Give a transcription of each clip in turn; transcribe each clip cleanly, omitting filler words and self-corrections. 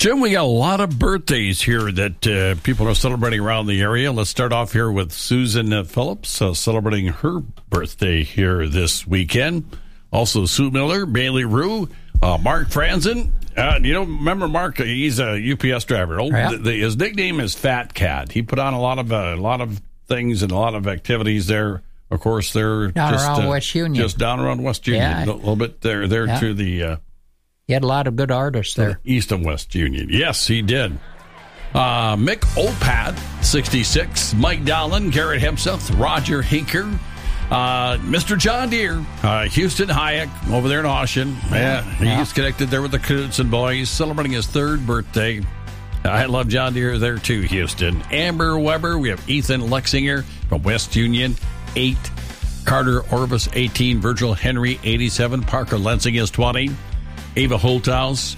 Jim, we got a lot of birthdays here that people are celebrating around the area. Let's start off here with Susan Phillips, celebrating her birthday here this weekend. Also, Sue Miller, Bailey Rue, Mark Franzen. Remember Mark? He's a UPS driver. His nickname is Fat Cat. He put on a lot of things and a lot of activities there. Of course, they're down around West Union. Just down around West Union, a little bit there to the. He had a lot of good artists there. East of West Union. Yes, he did. Mick Opat, 66. Mike Dowling, Garrett Hemseth, Roger Hinker, Mr. John Deere, Houston Hayek over there in Austin. He's connected there with the Knudsen boys, celebrating his third birthday. I love John Deere there too, Houston. Amber Weber, we have Ethan Lexinger from West Union, 8. Carter Orvis, 18. Virgil Henry, 87. Parker Lensing is 20. Ava Holthaus.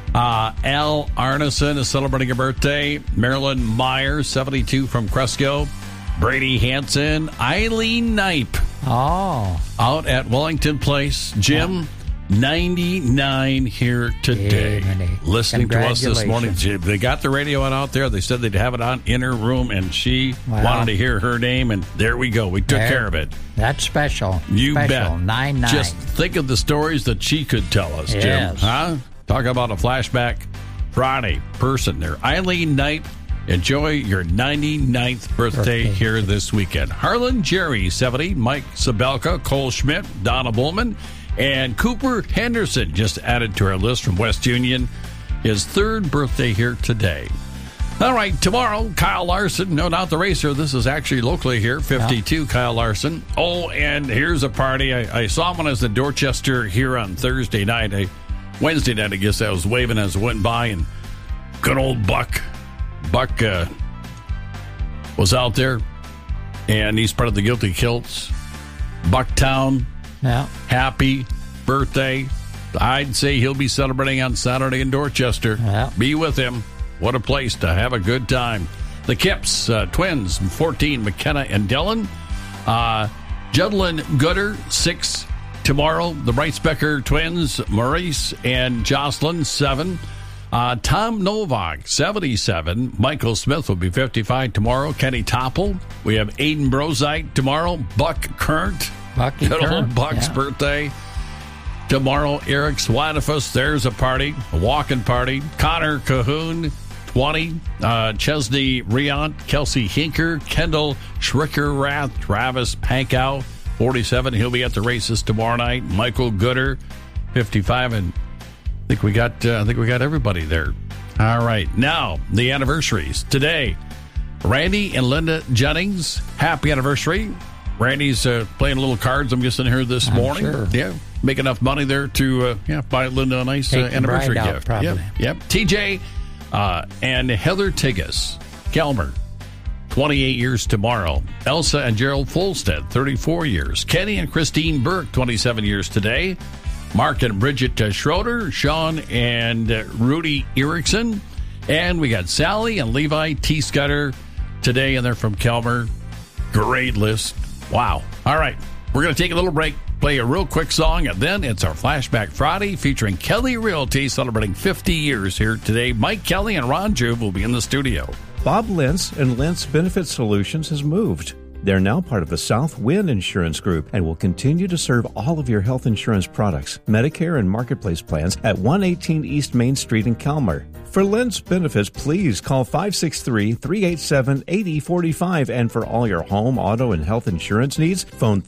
Al Arneson is celebrating a birthday. Marilyn Meyer, 72 from Cresco. Brady Hansen. Eileen Knipe. Out at Wellington Place. Jim, 99 here today. Listening to us this morning. They got the radio out there. They said they'd have it on in her room, and she wanted to hear her name, and there we go. We took care of it. That's special. You bet. 99. Just think of the stories that she could tell us, Jim. Yes. Huh? Talk about a Flashback Friday person there. Eileen Knight, enjoy your 99th birthday here this weekend. Harlan Jerry, 70. Mike Sabelka, Cole Schmidt, Donna Bullman, and Cooper Henderson just added to our list from West Union. His third birthday here today. All right, tomorrow, Kyle Larson, no doubt the racer. This is actually locally here, 52, Kyle Larson. Oh, and here's a party. I saw him when I was in Dorchester here on Thursday night. Wednesday night, I guess I was waving as I went by, and good old Buck was out there, and he's part of the Guilty Kilts. Bucktown, happy birthday. I'd say he'll be celebrating on Saturday in Dorchester. Be with him. What a place to have a good time. The Kips, twins, 14, McKenna and Dylan. Judlin Gooder, 6 tomorrow. The Breitspecker twins, Maurice and Jocelyn, 7. Tom Novak, 77. Michael Smith will be 55 tomorrow. Kenny Topple. We have Aiden Brozite tomorrow. Buck Kurnt. Good old Buck's birthday. Tomorrow, Eric Swadifus. There's a party, a walking party. Connor Cahoon, 20. Chesney Riant, Kelsey Hinker, Kendall Schricker-Rath, Travis Pankow, 47. He'll be at the races tomorrow night. Michael Gooder, 55. And I think we got everybody there. All right. Now, the anniversaries. Today, Randy and Linda Jennings, happy anniversary. Randy's playing little cards, I'm guessing, here this morning. Sure. Yeah. Make enough money there to buy Linda a nice anniversary gift. Probably. Yep. TJ and Heather Tigas, Kelmer, 28 years tomorrow. Elsa and Gerald Folstead, 34 years. Kenny and Christine Burke, 27 years today. Mark and Bridget Schroeder, Sean and Rudy Erickson. And we got Sally and Levi T. Scudder today, and they're from Kelmer. Great list. Wow. All right. We're going to take a little break, play a real quick song, and then it's our Flashback Friday featuring Kelly Realty celebrating 50 years here today. Mike Kelly and Ron Juve will be in the studio. Bob Lentz and Lentz Benefit Solutions has moved. They're now part of the Southwind Insurance Group and will continue to serve all of your health insurance products, Medicare and Marketplace plans at 118 East Main Street in Calmar. For Lentz Benefits, please call 563-387-8045. And for all your home, auto, and health insurance needs, phone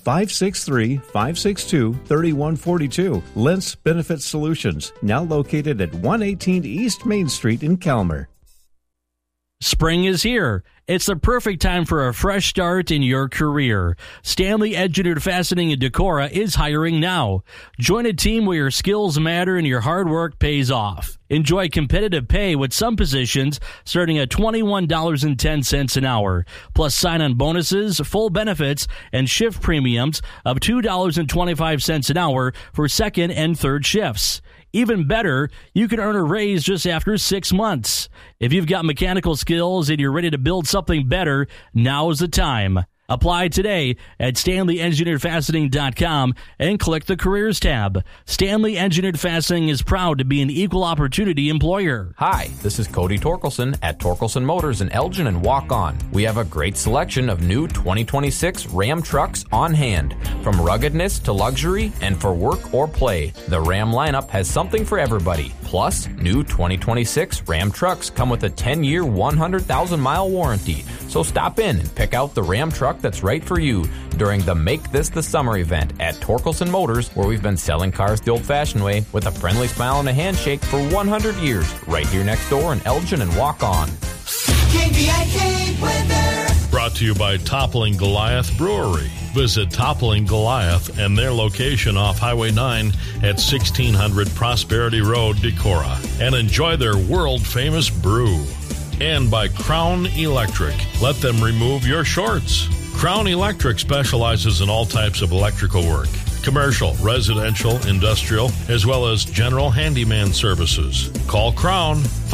563-562-3142. Lentz Benefit Solutions, now located at 118 East Main Street in Calmar. Spring is here. It's the perfect time for a fresh start in your career. Stanley Engineered Fastening in Decorah is hiring now. Join a team where your skills matter and your hard work pays off. Enjoy competitive pay with some positions starting at $21.10 an hour, plus sign-on bonuses, full benefits, and shift premiums of $2.25 an hour for second and third shifts. Even better, you can earn a raise just after 6 months. If you've got mechanical skills and you're ready to build something better, now's the time. Apply today at StanleyEngineeredFastening.com and click the Careers tab. Stanley Engineered Fastening is proud to be an equal opportunity employer. Hi, this is Cody Torkelson at Torkelson Motors in Elgin and Walk-On. We have a great selection of new 2026 Ram trucks on hand. From ruggedness to luxury and for work or play, the Ram lineup has something for everybody. Plus, new 2026 Ram trucks come with a 10-year, 100,000-mile warranty. So stop in and pick out the Ram truck that's right for you during the Make This the Summer event at Torkelson Motors, where we've been selling cars the old-fashioned way with a friendly smile and a handshake for 100 years, right here next door in Elgin and Walk-On. KVIK weather. Brought to you by Toppling Goliath Brewery. Visit Toppling Goliath and their location off Highway 9 at 1600 Prosperity Road, Decorah, and enjoy their world-famous brew. And by Crown Electric. Let them remove your shorts. Crown Electric specializes in all types of electrical work. Commercial, residential, industrial, as well as general handyman services. Call Crown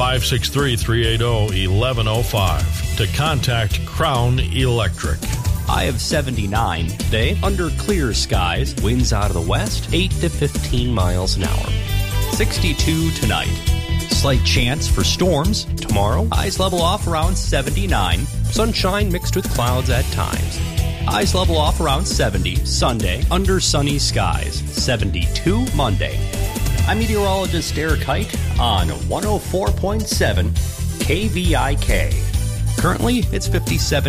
563-380-1105 to contact Crown Electric. High of 79 today, under clear skies, winds out of the west, 8 to 15 miles an hour. 62 tonight. Slight chance for storms tomorrow. Highs level off around 79. Sunshine mixed with clouds at times. Highs level off around 70 Sunday, under sunny skies. 72 Monday. I'm meteorologist Eric Height on 104.7 KVIK. Currently, it's 57.